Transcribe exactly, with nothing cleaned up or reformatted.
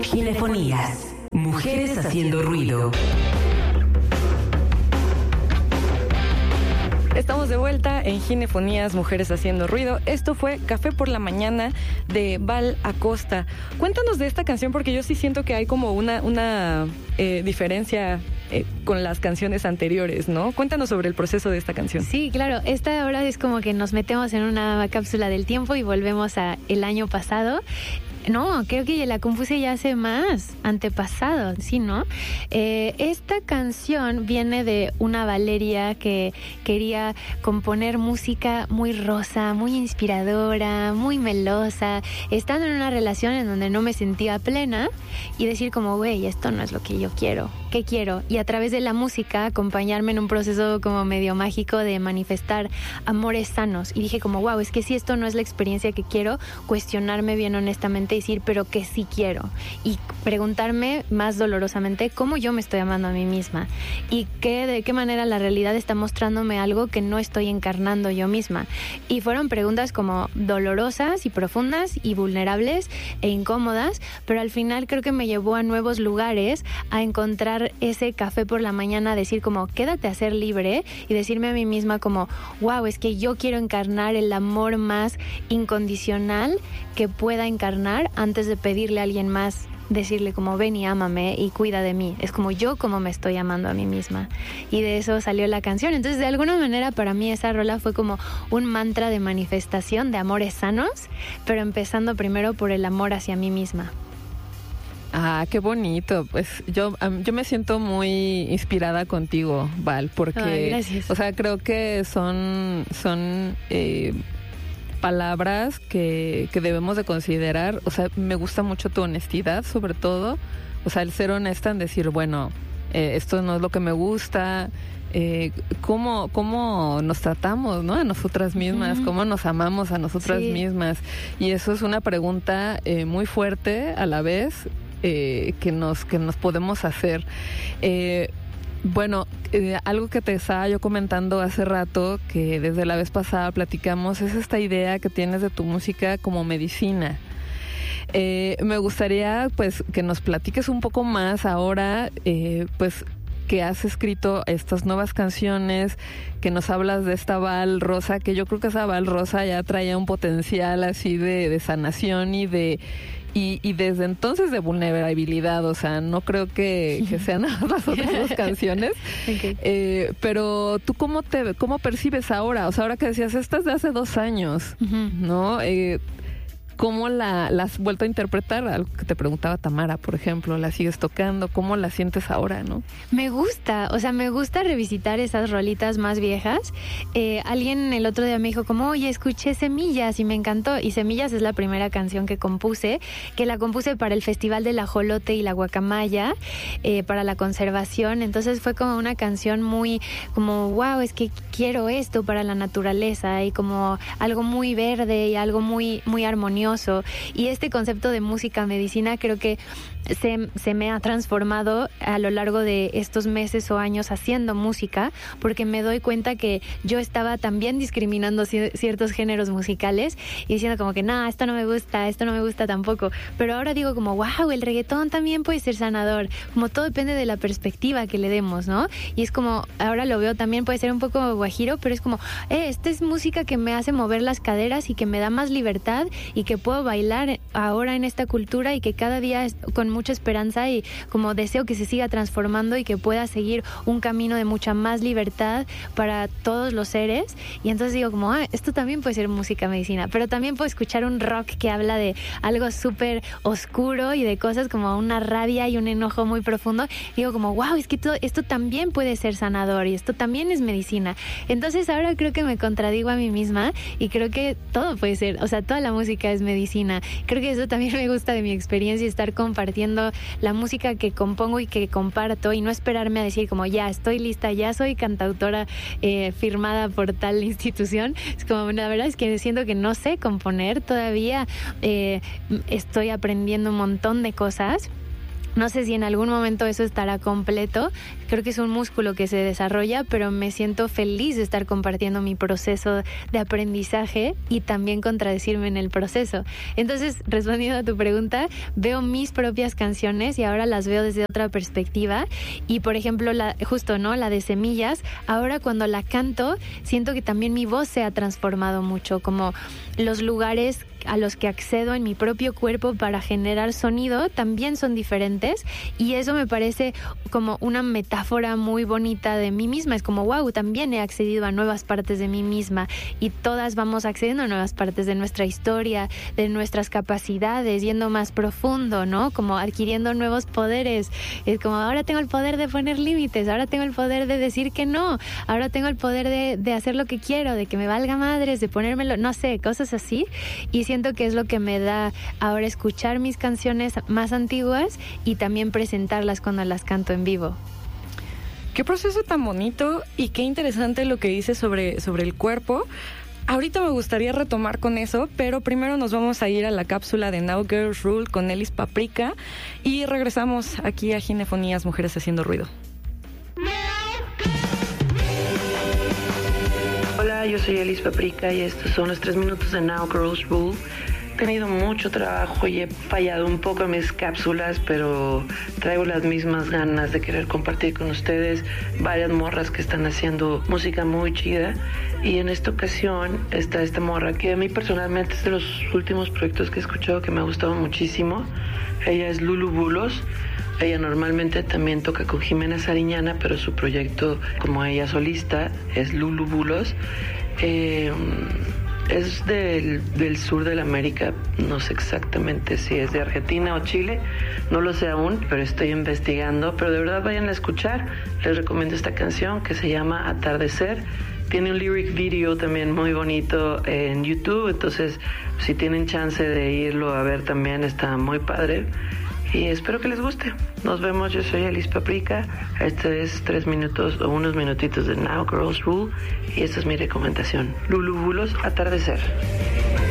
Ginefonías. Mujeres haciendo ruido. Estamos de vuelta en Ginefonías, Mujeres Haciendo Ruido. Esto fue Café por la Mañana de Val Acosta. Cuéntanos de esta canción, porque yo sí siento que hay como una, una eh, diferencia eh, con las canciones anteriores, ¿no? Cuéntanos sobre el proceso de esta canción. Sí, claro. Esta ahora es como que nos metemos en una cápsula del tiempo y volvemos a el año pasado. No, creo que la compuse ya hace más, antepasado, sí, ¿no? Eh, esta canción viene de una Valeria que quería componer música muy rosa, muy inspiradora, muy melosa, estando en una relación en donde no me sentía plena y decir como, güey, esto no es lo que yo quiero. ¿Qué quiero? Y a través de la música acompañarme en un proceso como medio mágico de manifestar amores sanos. Y dije como, wow, es que si esto no es la experiencia que quiero, cuestionarme bien honestamente y decir, pero que sí quiero. Y preguntarme más dolorosamente cómo yo me estoy amando a mí misma. Y qué, de qué manera la realidad está mostrándome algo que no estoy encarnando yo misma. Y fueron preguntas como dolorosas y profundas y vulnerables e incómodas, pero al final creo que me llevó a nuevos lugares, a encontrar ese café por la mañana, decir como quédate a ser libre y decirme a mí misma como wow, es que yo quiero encarnar el amor más incondicional que pueda encarnar antes de pedirle a alguien más, decirle como ven y ámame y cuida de mí. Es como yo como me estoy amando a mí misma. Y de eso salió la canción. Entonces de alguna manera para mí esa rola fue como un mantra de manifestación de amores sanos, pero empezando primero por el amor hacia mí misma. Ah, qué bonito. Pues yo um, yo me siento muy inspirada contigo, Val, porque, ay, gracias. O sea, creo que son son eh, palabras que, que debemos de considerar. O sea, me gusta mucho tu honestidad, sobre todo. O sea, el ser honesta en decir, bueno, eh, esto no es lo que me gusta. Eh, cómo, cómo nos tratamos, ¿no? A nosotras mismas, uh-huh. Cómo nos amamos a nosotras sí. mismas. Y eso es una pregunta eh, muy fuerte a la vez. Eh, que nos que nos podemos hacer. Eh, bueno, eh, algo que te estaba yo comentando hace rato, que desde la vez pasada platicamos, es esta idea que tienes de tu música como medicina. Eh, me gustaría, pues, que nos platiques un poco más ahora, eh, pues, que has escrito estas nuevas canciones, que nos hablas de esta Val Rosa, que yo creo que esa Val Rosa ya traía un potencial así de, de sanación y de Y, y desde entonces de vulnerabilidad, o sea, no creo que, que sean las otras dos canciones. Okay. Eh, pero tú cómo te cómo percibes ahora, o sea, ahora que decías, esta es de hace dos años, uh-huh. ¿no? Eh, ¿Cómo la, la has vuelto a interpretar? Algo que te preguntaba Tamara, por ejemplo, ¿la sigues tocando? ¿Cómo la sientes ahora, no? Me gusta, o sea, me gusta revisitar esas rolitas más viejas. Eh, alguien el otro día me dijo como, oye, escuché Semillas y me encantó. Y Semillas es la primera canción que compuse, que la compuse para el Festival del Ajolote y la Guacamaya, eh, para la conservación. Entonces fue como una canción muy, como, wow, es que quiero esto para la naturaleza y como algo muy verde y algo muy, muy armonioso. Y este concepto de música medicina creo que se, se me ha transformado a lo largo de estos meses o años haciendo música, porque me doy cuenta que yo estaba también discriminando c- ciertos géneros musicales y diciendo como que no, esto no me gusta, esto no me gusta tampoco, pero ahora digo como wow, el reggaetón también puede ser sanador, como todo depende de la perspectiva que le demos, ¿no? Y es como, ahora lo veo también, puede ser un poco guajiro, pero es como, eh, esta es música que me hace mover las caderas y que me da más libertad y que puedo bailar ahora en esta cultura y que cada día es con mucha esperanza y como deseo que se siga transformando y que pueda seguir un camino de mucha más libertad para todos los seres. Y entonces digo como, ah, esto también puede ser música medicina, pero también puedo escuchar un rock que habla de algo súper oscuro y de cosas como una rabia y un enojo muy profundo. Y digo como, wow, es que todo, esto también puede ser sanador y esto también es medicina. Entonces ahora creo que me contradigo a mí misma y creo que todo puede ser, o sea, toda la música es medicina. Creo que eso también me gusta de mi experiencia, estar compartiendo la música que compongo y que comparto y no esperarme a decir como ya estoy lista, ya soy cantautora eh, firmada por tal institución. Es como, la verdad es que siento que no sé componer todavía, eh, estoy aprendiendo un montón de cosas. No sé si en algún momento eso estará completo. Creo que es un músculo que se desarrolla, pero me siento feliz de estar compartiendo mi proceso de aprendizaje y también contradecirme en el proceso. Entonces, respondiendo a tu pregunta, veo mis propias canciones y ahora las veo desde otra perspectiva. Y, por ejemplo, la, justo, ¿no? La de Semillas, ahora cuando la canto, siento que también mi voz se ha transformado mucho, como los lugares a los que accedo en mi propio cuerpo para generar sonido también son diferentes, y eso me parece como una metáfora muy bonita de mí misma. Es como, wow, también he accedido a nuevas partes de mí misma, y todas vamos accediendo a nuevas partes de nuestra historia, de nuestras capacidades, yendo más profundo, ¿no? Como adquiriendo nuevos poderes. Es como, ahora tengo el poder de poner límites, ahora tengo el poder de decir que no, ahora tengo el poder de, de hacer lo que quiero, de que me valga madres, de ponérmelo, no sé, cosas así. Y siento que es lo que me da ahora escuchar mis canciones más antiguas y también presentarlas cuando las canto en vivo. Qué proceso tan bonito y qué interesante lo que dices sobre, sobre el cuerpo. Ahorita me gustaría retomar con eso, pero primero nos vamos a ir a la cápsula de Now Girls Rule con Elis Paprika y regresamos aquí a Ginefonías, Mujeres Haciendo Ruido. Hola, yo soy Elis Paprika y estos son los tres minutos de Now Girls Rule. He tenido mucho trabajo y he fallado un poco en mis cápsulas, pero traigo las mismas ganas de querer compartir con ustedes varias morras que están haciendo música muy chida. Y en esta ocasión está esta morra que a mí personalmente es de los últimos proyectos que he escuchado que me ha gustado muchísimo. Ella es Lulu Bulos. Ella normalmente también toca con Jimena Sariñana, pero su proyecto como ella solista es Lulu Bulos. Eh, es del, del sur de la América, no sé exactamente si es de Argentina o Chile, no lo sé aún, pero estoy investigando. Pero de verdad vayan a escuchar, les recomiendo esta canción que se llama Atardecer. Tiene un lyric video también muy bonito en YouTube, entonces si tienen chance de irlo a ver también está muy padre. Y espero que les guste. Nos vemos, yo soy Elis Paprika. Este es tres minutos o unos minutitos de Now Girls Rule. Y esta es mi recomendación. Lulu Bulos, Atardecer.